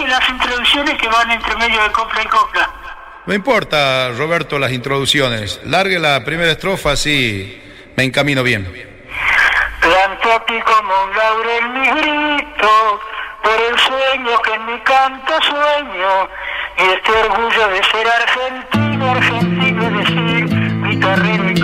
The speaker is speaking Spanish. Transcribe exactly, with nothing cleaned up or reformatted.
en las introducciones que van entre medio de copla y copla. No importa, Roberto, las introducciones. Largue la primera estrofa, así me encamino bien. Planto aquí como un laurel mi grito, por el sueño que en mi canto sueño, y este orgullo de ser argentino, argentino es decir, mi carrera